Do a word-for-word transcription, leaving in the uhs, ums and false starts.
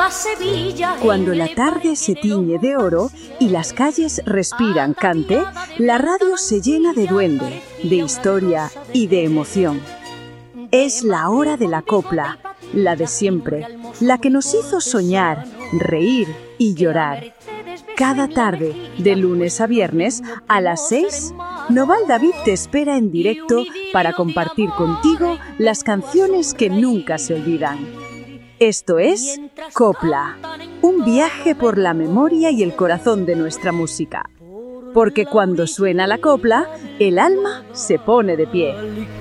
a Sevilla. Cuando la tarde se tiñe de oro y las calles respiran cante, la radio se llena de duende, de historia y de emoción. Es la hora de la copla, la de siempre, la que nos hizo soñar, reír y llorar. Cada tarde, de lunes a viernes, a las seis, Noval David te espera en directo para compartir contigo las canciones que nunca se olvidan. Esto es Copla, un viaje por la memoria y el corazón de nuestra música. Porque cuando suena la copla, el alma se pone de pie.